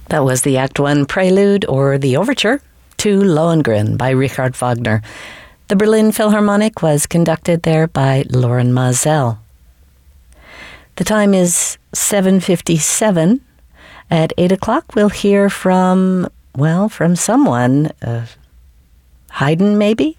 That was the Act One prelude, or the overture, to Lohengrin by Richard Wagner. The Berlin Philharmonic was conducted there by Loren Maazel. The time is 7:57. At 8 o'clock, we'll hear from someone. Haydn, maybe?